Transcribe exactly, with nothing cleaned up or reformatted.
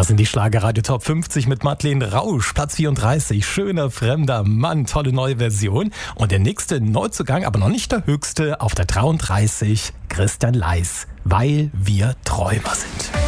Das sind die Schlagerradio Top fünfzig mit Madeleine Rausch, Platz vierunddreißig, Schöner fremder Mann, tolle neue Version. Und der nächste Neuzugang, aber noch nicht der höchste, auf der dreiunddreißig, Christian Leis, Weil wir Träumer sind.